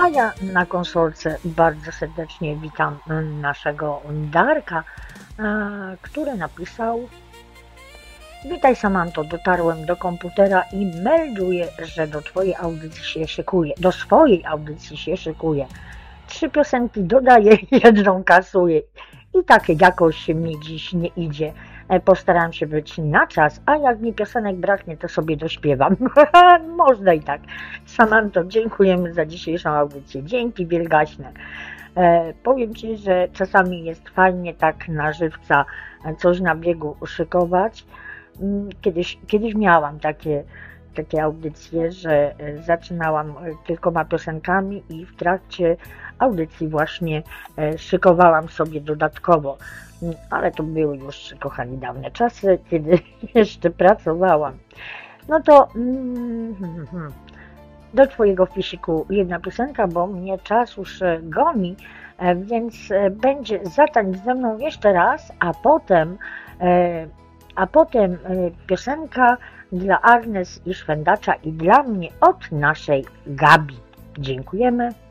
A ja na konsolce bardzo serdecznie witam naszego Darka, który napisał: Witaj Samanto, dotarłem do komputera i melduję, że do swojej audycji się szykuję. 3 piosenki dodaję, jedną kasuję. I tak jakoś mi dziś nie idzie. Postaram się być na czas, a jak mi piosenek braknie, to sobie dośpiewam. Można i tak. Samanto, dziękujemy za dzisiejszą audycję. Dzięki wielgaśne. Powiem Ci, że czasami jest fajnie tak na żywca coś na biegu szykować. Kiedyś miałam takie audycje, że zaczynałam kilkoma piosenkami i w trakcie audycji właśnie szykowałam sobie dodatkowo, ale to były już, kochani, dawne czasy, kiedy jeszcze pracowałam. No to do Twojego wpisiku jedna piosenka, bo mnie czas już goni, więc będzie Zatańcz ze mną jeszcze raz, a potem piosenka dla Agnes i Szwendacza i dla mnie od naszej Gabi. Dziękujemy.